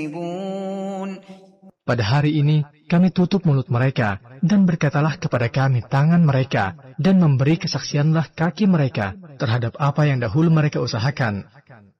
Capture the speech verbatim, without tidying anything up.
Pada hari ini, kami tutup mulut mereka, dan berkatalah kepada kami tangan mereka, dan memberi kesaksianlah kaki mereka terhadap apa yang dahulu mereka usahakan.